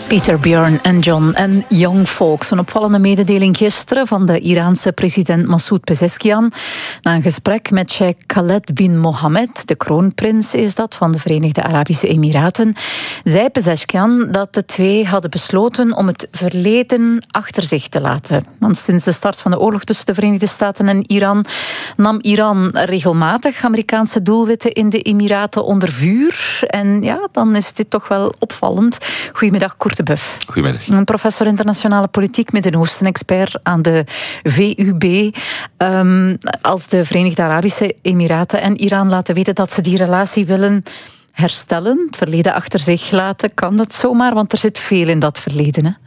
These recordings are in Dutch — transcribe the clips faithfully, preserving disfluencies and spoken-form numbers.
Peter, Björn en John en Young Folks. Een opvallende mededeling gisteren van de Iraanse president Massoud Pezeshkian. Na een gesprek met Sheikh Khaled bin Mohammed, de kroonprins is dat, van de Verenigde Arabische Emiraten, zei Pezeshkian dat de twee hadden besloten om het verleden achter zich te laten. Want sinds de start van de oorlog tussen de Verenigde Staten en Iran nam Iran regelmatig Amerikaanse doelwitten in de Emiraten onder vuur. En ja, dan is dit toch wel opvallend. Goedemiddag, Koert de Buff. Goedemiddag. Een professor internationale politiek, Midden-Oosten-expert aan de V U B. Um, als de Verenigde Arabische Emiraten en Iran laten weten dat ze die relatie willen herstellen, het verleden achter zich laten, kan dat zomaar? Want er zit veel in dat verleden, hè?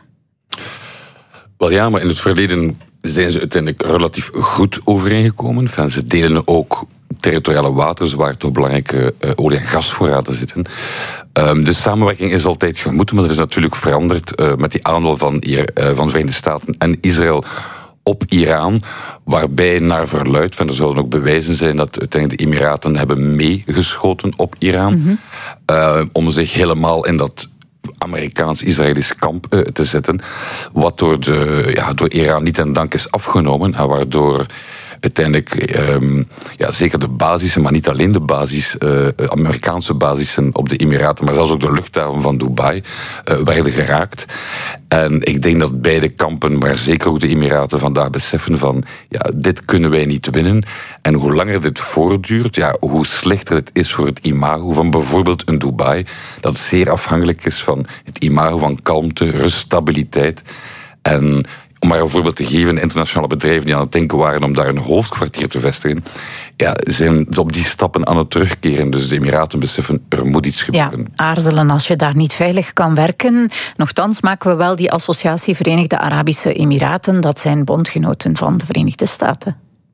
Wel ja, maar in het verleden zijn ze uiteindelijk relatief goed overeengekomen. Enfin, ze delen ook territoriale waters waar toch belangrijke uh, olie- en gasvoorraden zitten. Um, de samenwerking is altijd gemoed, maar er is natuurlijk veranderd uh, met die aanval van, hier, uh, van de Verenigde Staten en Israël op Iran, waarbij naar verluidt, van er zullen ook bewijzen zijn dat uiteindelijk de Emiraten hebben meegeschoten op Iran, mm-hmm. uh, om zich helemaal in dat Amerikaans-Israëlisch kamp uh, te zetten, wat door, de, ja, door Iran niet aan dank is afgenomen en waardoor uiteindelijk um, ja, zeker de basissen, maar niet alleen de basis, uh, Amerikaanse basissen op de Emiraten, maar zelfs ook de luchthaven van Dubai uh, werden geraakt. En ik denk dat beide kampen, maar zeker ook de Emiraten, vandaag beseffen van ja, dit kunnen wij niet winnen. En hoe langer dit voortduurt, ja, hoe slechter het is voor het imago van bijvoorbeeld een Dubai, dat zeer afhankelijk is van het imago van kalmte, rust, stabiliteit. En om maar een voorbeeld te geven, de internationale bedrijven die aan het denken waren om daar een hoofdkwartier te vestigen, ja, zijn ze op die stappen aan het terugkeren. Dus de Emiraten beseffen, er moet iets gebeuren. Ja, aarzelen als je daar niet veilig kan werken. Nochtans maken we wel die associatie Verenigde Arabische Emiraten. Dat zijn bondgenoten van de Verenigde Staten.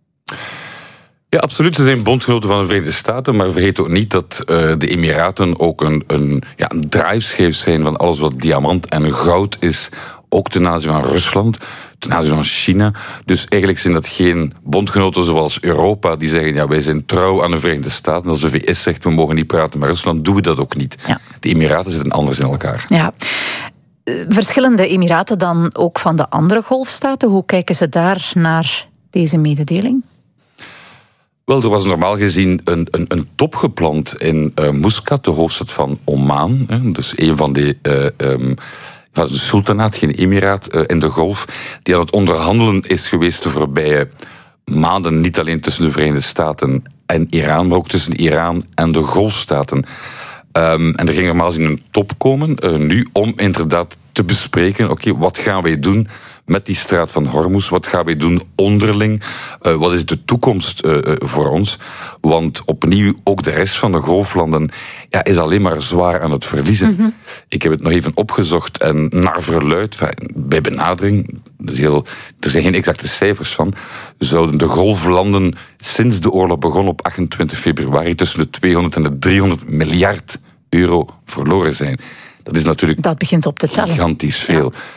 Ja, absoluut. Ze zijn bondgenoten van de Verenigde Staten, maar vergeet ook niet dat uh, de Emiraten ook een, een, ja, een drijfschijf zijn van alles wat diamant en goud is, ook ten aanzien van Rusland, ten aanzien van China. Dus eigenlijk zijn dat geen bondgenoten zoals Europa, die zeggen, ja, wij zijn trouw aan de Verenigde Staten. Als de V S zegt, we mogen niet praten met Rusland, doen we dat ook niet. Ja. De Emiraten zitten anders in elkaar. Ja. Verschillende Emiraten dan ook van de andere golfstaten? Hoe kijken ze daar naar deze mededeling? Wel, er was normaal gezien een, een, een top gepland in uh, Muscat, de hoofdstad van Oman. Hè, dus een van die Uh, um, van de sultanaat, geen emiraat, uh, in de golf, die aan het onderhandelen is geweest de voorbije maanden, niet alleen tussen de Verenigde Staten en Iran, maar ook tussen Iran en de golfstaten. Um, en er ging normaal gezien een top komen, uh, nu, om inderdaad te bespreken, oké, okay, wat gaan wij doen met die straat van Hormuz? Wat gaan wij doen onderling? Uh, wat is de toekomst uh, voor ons? Want opnieuw, ook de rest van de golflanden ja, is alleen maar zwaar aan het verliezen. Mm-hmm. Ik heb het nog even opgezocht en naar verluidt, bij benadering, dus heel, er zijn geen exacte cijfers van, zouden de golflanden sinds de oorlog begon op achtentwintig februari tussen de tweehonderd en de driehonderd miljard euro verloren zijn. Dat is natuurlijk dat begint op te tellen. Gigantisch veel. Ja.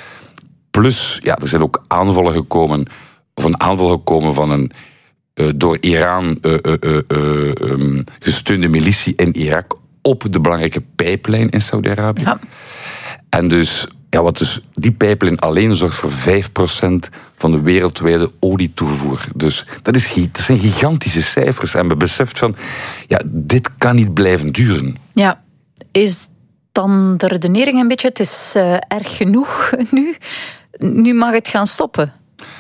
Plus, ja, er zijn ook aanvallen gekomen, of een aanval gekomen van een uh, door Iran uh, uh, uh, uh, um, gesteunde militie in Irak op de belangrijke pijplijn in Saudi-Arabië. Ja. En dus, ja, wat dus, die pijplijn alleen zorgt voor vijf procent van de wereldwijde olietoevoer. Dus dat, is, dat zijn gigantische cijfers. En men beseft van, ja, dit kan niet blijven duren. Ja, is dan de redenering een beetje, het is uh, erg genoeg nu, nu mag het gaan stoppen.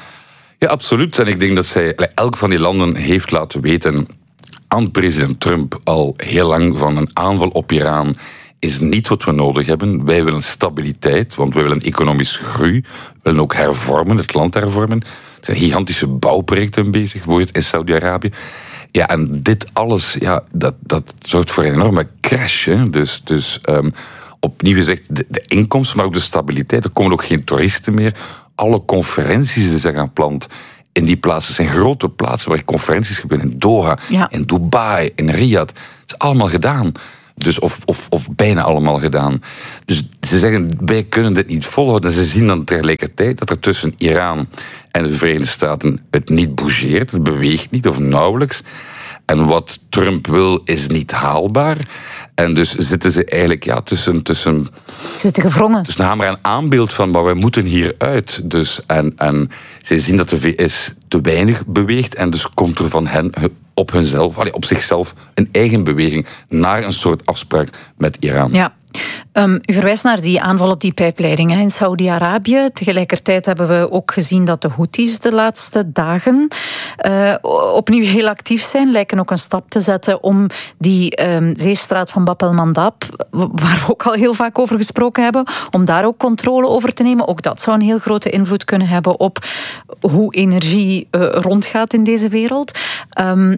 Ja, absoluut. En ik denk dat zij, elk van die landen heeft laten weten aan president Trump al heel lang van een aanval op Iran is niet wat we nodig hebben. Wij willen stabiliteit, want wij willen economische groei. We willen ook hervormen, het land hervormen. Er zijn gigantische bouwprojecten bezig, bijvoorbeeld in Saudi-Arabië. Ja, en dit alles, ja, dat, dat zorgt voor een enorme crash. Hè. Dus, dus um, opnieuw gezegd, de, de inkomsten, maar ook de stabiliteit. Er komen ook geen toeristen meer. Alle conferenties die zijn gaan gepland in die plaatsen zijn grote plaatsen waar conferenties gebeuren. In Doha, ja. in Dubai, in Riyadh. Dat is allemaal gedaan. Dus of, of, of bijna allemaal gedaan. Dus ze zeggen, wij kunnen dit niet volhouden. En ze zien dan tegelijkertijd dat er tussen Iran en de Verenigde Staten het niet bougeert. Het beweegt niet, of nauwelijks. En wat Trump wil, is niet haalbaar. En dus zitten ze eigenlijk ja, tussen, tussen, zitten gevrongen. tussen hamer en aanbeeld van, maar wij moeten hieruit. Dus, en, en zij zien dat de V S te weinig beweegt. En dus komt er van hen op hunzelf, allee, op zichzelf een eigen beweging naar een soort afspraak met Iran. Ja. Um, u verwijst naar die aanval op die pijpleiding hè, in Saudi-Arabië. Tegelijkertijd hebben we ook gezien dat de Houthis de laatste dagen uh, opnieuw heel actief zijn. Lijken ook een stap te zetten om die um, zeestraat van Bab el-Mandab, waar we ook al heel vaak over gesproken hebben, om daar ook controle over te nemen. Ook dat zou een heel grote invloed kunnen hebben op hoe energie uh, rondgaat in deze wereld. Um,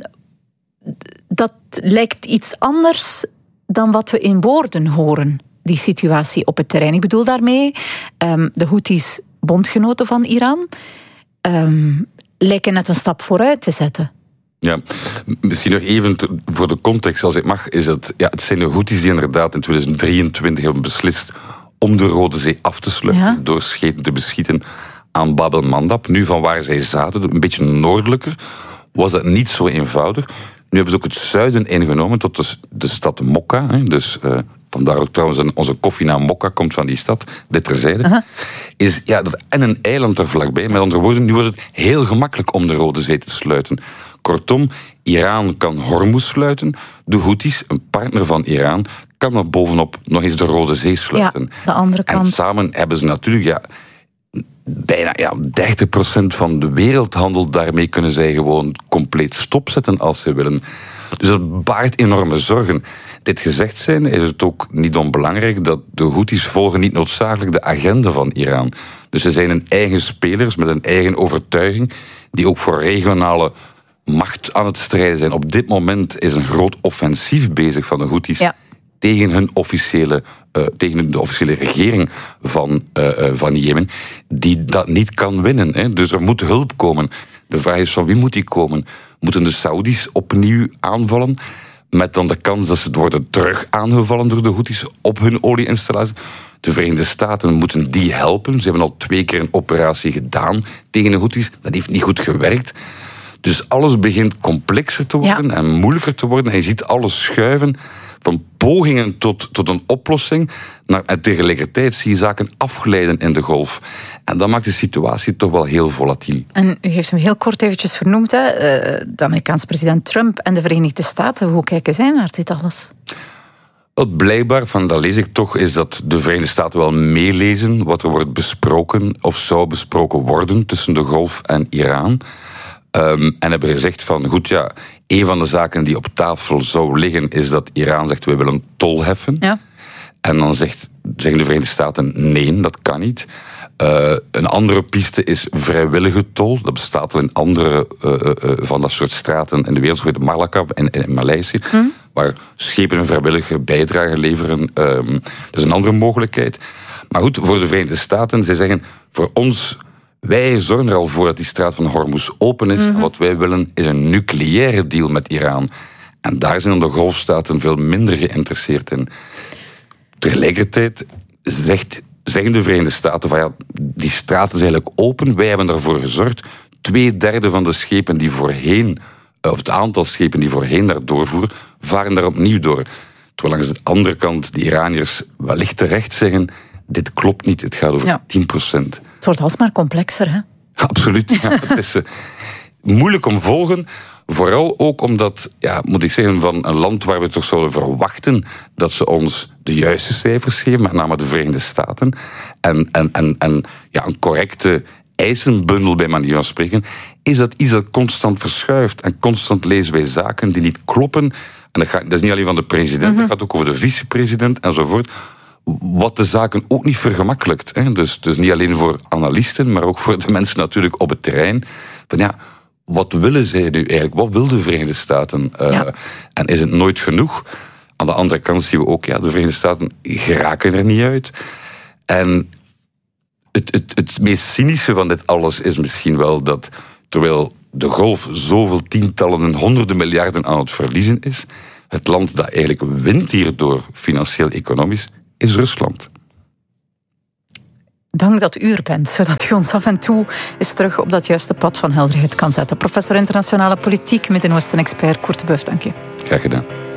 dat lijkt iets anders dan wat we in woorden horen, die situatie op het terrein. Ik bedoel daarmee, um, de Houthis, bondgenoten van Iran, um, lijken net een stap vooruit te zetten. Ja, misschien nog even te, voor de context, als ik mag, is het, ja, het zijn de Houthis die inderdaad in tweeduizend drieëntwintig hebben beslist om de Rode Zee af te sluiten, ja. door scheten te beschieten aan Bab el-Mandab. Nu, van waar zij zaten, een beetje noordelijker, was dat niet zo eenvoudig. Nu hebben ze ook het zuiden ingenomen tot de, de stad Mokka. Hè. Dus uh, vandaar ook trouwens onze koffienaam Mokka komt van die stad. Dit terzijde. Uh-huh. Is ja, dat, en een eiland er vlakbij. Met andere woorden, nu wordt het heel gemakkelijk om de Rode Zee te sluiten. Kortom, Iran kan Hormuz sluiten. De Houthis, een partner van Iran, kan er bovenop nog eens de Rode Zee sluiten. Ja, de andere kant. En samen hebben ze natuurlijk... Ja, bijna ja, dertig procent van de wereldhandel, daarmee kunnen zij gewoon compleet stopzetten als ze willen. Dus dat baart enorme zorgen. Dit gezegd zijn, is het ook niet onbelangrijk dat de Houthis volgen niet noodzakelijk de agenda van Iran. Dus ze zijn een eigen spelers met een eigen overtuiging, die ook voor regionale macht aan het strijden zijn. Op dit moment is een groot offensief bezig van de Houthis. Ja. Tegen, hun officiële, uh, tegen de officiële regering van, uh, uh, van Jemen, die dat niet kan winnen. Hè. Dus er moet hulp komen. De vraag is van wie moet die komen? Moeten de Saudis opnieuw aanvallen? Met dan de kans dat ze worden terug aangevallen door de Houthis op hun olieinstallaties. De Verenigde Staten moeten die helpen. Ze hebben al twee keer een operatie gedaan tegen de Houthis. Dat heeft niet goed gewerkt. Dus alles begint complexer te worden ja. en moeilijker te worden. En je ziet alles schuiven van pogingen tot, tot een oplossing. Naar, en tegelijkertijd zie je zaken afglijden in de golf. En dat maakt de situatie toch wel heel volatiel. En u heeft hem heel kort eventjes vernoemd, hè? De Amerikaanse president Trump en de Verenigde Staten. Hoe kijken zij naar dit alles? Wat blijkbaar, van dat lees ik toch, is dat de Verenigde Staten wel meelezen wat er wordt besproken of zou besproken worden tussen de Golf en Iran. Um, en hebben gezegd van, goed ja, een van de zaken die op tafel zou liggen is dat Iran zegt, wij willen tol heffen. Ja. En dan zegt, zeggen de Verenigde Staten, nee, dat kan niet. Uh, een andere piste is vrijwillige tol. Dat bestaat wel in andere uh, uh, van dat soort straten in de wereld, zoals Malacca en in, in Maleisië, hm? waar schepen een vrijwillige bijdrage leveren. Um, dat is een andere mogelijkheid. Maar goed, voor de Verenigde Staten, zij zeggen, voor ons... Wij zorgen er al voor dat die straat van Hormuz open is. Mm-hmm. En wat wij willen is een nucleaire deal met Iran. En daar zijn de golfstaten veel minder geïnteresseerd in. Tegelijkertijd zegt, zeggen de Verenigde Staten van ja, die straat is eigenlijk open. Wij hebben ervoor gezorgd. Twee derde van de schepen die voorheen, of het aantal schepen die voorheen daar doorvoeren, varen daar opnieuw door. Terwijl langs de andere kant de Iraniërs wellicht terecht zeggen, dit klopt niet, het gaat over ja. tien procent. Het wordt alsmaar complexer, hè? Absoluut, ja. Het is uh, moeilijk om volgen. Vooral ook omdat, ja, moet ik zeggen, van een land waar we toch zouden verwachten dat ze ons de juiste cijfers geven, met name de Verenigde Staten, en, en, en, en ja, een correcte eisenbundel bij manier van spreken, is dat iets dat constant verschuift. En constant lezen wij zaken die niet kloppen. En dat, gaat, dat is niet alleen van de president, mm-hmm. dat gaat ook over de vicepresident enzovoort. Wat de zaken ook niet vergemakkelijkt. Hè. Dus, dus niet alleen voor analisten, maar ook voor de mensen natuurlijk op het terrein. Van ja, wat willen zij nu eigenlijk? Wat wil de Verenigde Staten? Uh, ja. En is het nooit genoeg? Aan de andere kant zien we ook, ja, de Verenigde Staten geraken er niet uit. En het, het, het meest cynische van dit alles is misschien wel dat, terwijl de golf zoveel tientallen en honderden miljarden aan het verliezen is, het land dat eigenlijk wint hierdoor, financieel-economisch, is Rusland. Dank dat u er bent, zodat u ons af en toe eens terug op dat juiste pad van helderheid kan zetten. Professor internationale politiek, Midden-Oosten-expert Koert de Boeuf, dank je. Graag gedaan.